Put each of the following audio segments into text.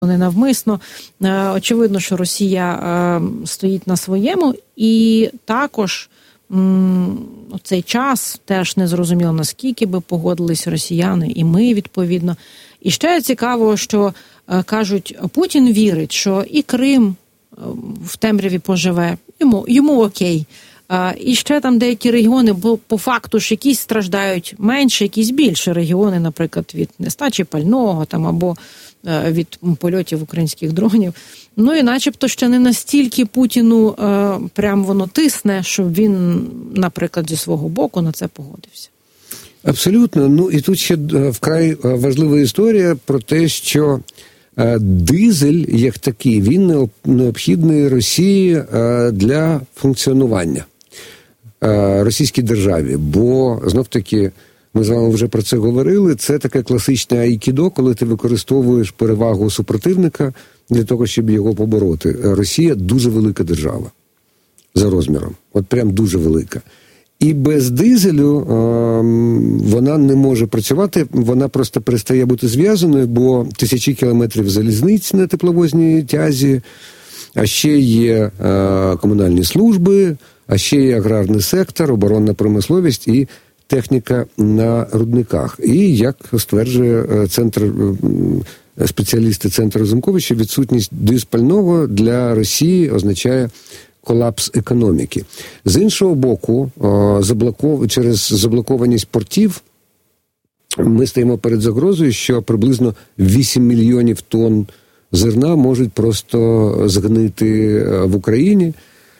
не навмисно. Очевидно, що Росія стоїть на своєму, і також у цей час теж не зрозуміло, наскільки би погодились росіяни, і ми, відповідно. І ще цікаво, що кажуть, Путін вірить, що і Крим в темряві поживе, йому окей. І ще там деякі регіони, бо по факту ж якісь страждають менше, якісь більше регіони, наприклад, від нестачі пального там, або від польотів українських дронів. Ну і начебто ще не настільки Путіну прям воно тисне, щоб він, наприклад, зі свого боку на це погодився. Абсолютно. Ну і тут ще вкрай важлива історія про те, що дизель, як такий, він необхідний Росії для функціонування російській державі. Бо, знов-таки, ми з вами вже про це говорили, це таке класичне айкідо, коли ти використовуєш перевагу супротивника для того, щоб його побороти. Росія дуже велика держава за розміром. От прям дуже велика. І без дизелю вона не може працювати, вона просто перестає бути зв'язаною, бо тисячі кілометрів залізниць на тепловозній тязі, а ще є комунальні служби, а ще є аграрний сектор, оборонна промисловість і техніка на рудниках. І, як стверджує спеціалісти Центру Разумковича, відсутність дизпального для Росії означає колапс економіки. З іншого боку, через заблокованість портів ми стоїмо перед загрозою, що приблизно 8 мільйонів тонн зерна можуть просто згнити в Україні.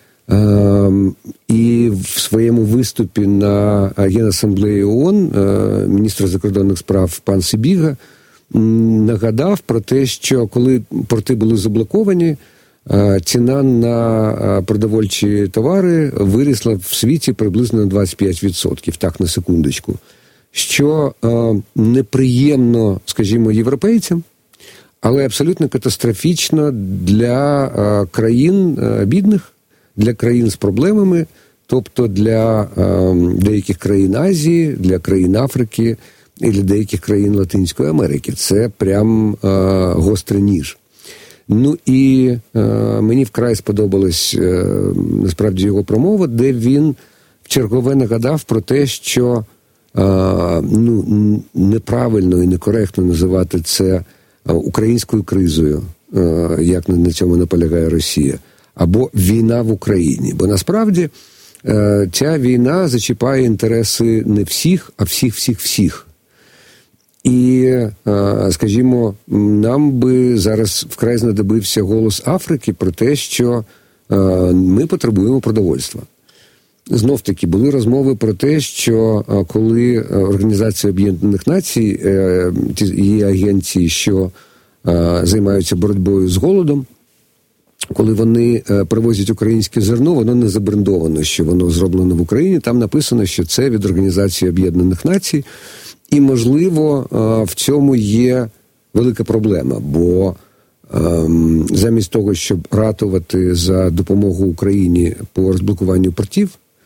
І в своєму виступі на Генасамблеї ООН міністр закордонних справ пан Сибіга нагадав про те, що коли порти були заблоковані, ціна на продовольчі товари вирісла в світі приблизно на 25%, так, на секундочку. Що неприємно, скажімо, європейцям, але абсолютно катастрофічно для країн бідних, для країн з проблемами, тобто для деяких країн Азії, для країн Африки і для деяких країн Латинської Америки. Це прям гострий ніж. Ну і мені вкрай сподобалась насправді його промова, де він вчергове нагадав про те, що неправильно і некоректно називати це українською кризою, як на цьому наполягає Росія, або війна в Україні. Бо насправді ця війна зачіпає інтереси не всіх, а всіх. І, скажімо, нам би зараз вкрай знадобився голос Африки про те, що ми потребуємо продовольства. Знов-таки, були розмови про те, що коли Організація Об'єднаних Націй, її агенції, що займаються боротьбою з голодом, коли вони привозять українське зерно, воно не забрендовано, що воно зроблено в Україні. Там написано, що це від Організації Об'єднаних Націй. І, можливо, в цьому є велика проблема, бо замість того, щоб ратувати за допомогу Україні по розблокуванню портів,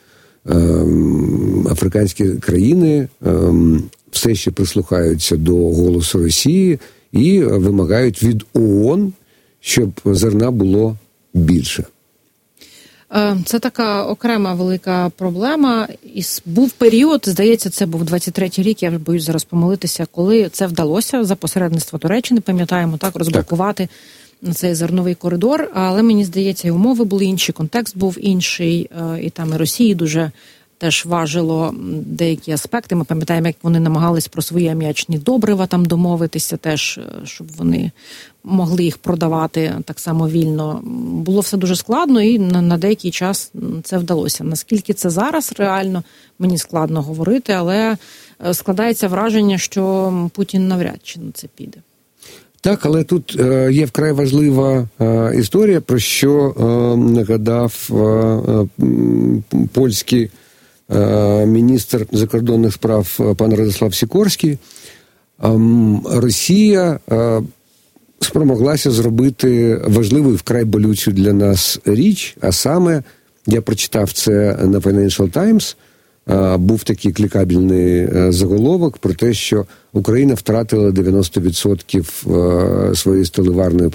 африканські країни все ще прислухаються до голосу Росії і вимагають від ООН, щоб зерна було більше. Це така окрема велика проблема. І був період, здається, це був 23-й рік, я боюсь зараз помилитися, коли це вдалося за посередництва Туреччини, пам'ятаємо, так, розблокувати цей зерновий коридор. Але мені здається, і умови були інші, контекст був інший, і там і Росії дуже теж важило деякі аспекти. Ми пам'ятаємо, як вони намагались про свої аміачні добрива там домовитися теж, щоб вони могли їх продавати так само вільно. Було все дуже складно, і на деякий час це вдалося. Наскільки це зараз реально, мені складно говорити, але складається враження, що Путін навряд чи на це піде. Так, але тут є вкрай важлива історія, про що нагадав польський міністр закордонних справ пан Радослав Сікорський. Росія спромоглася зробити важливу і вкрай болючу для нас річ, а саме, я прочитав це на Financial Times, був такий клікабельний заголовок про те, що Україна втратила 90% своєї сталеварної